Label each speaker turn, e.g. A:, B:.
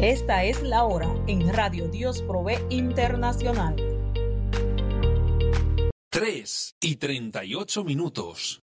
A: Esta es la hora en Radio Dios Provee Internacional.
B: 3:38.